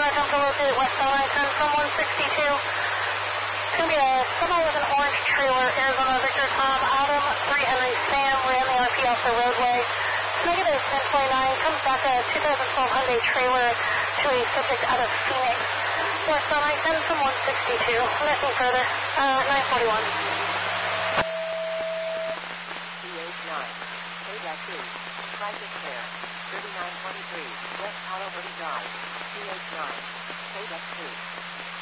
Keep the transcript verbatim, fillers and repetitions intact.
to attempt to locate westbound I ten from one sixty-two. It's going to be a semi with an orange trailer, Arizona Victor Tom Adam, three Henry Sam, ran the R P off the roadway. It's negative ten twenty-nine, comes back a two thousand twelve Hyundai trailer to a subject out of Phoenix. Westbound I ten from one sixty-two. Nothing further. Uh, nine forty-one. T H nine. Payback two. Private care. thirty-nine twenty-three. West Palo Verde Drive. T H nine. Payback two.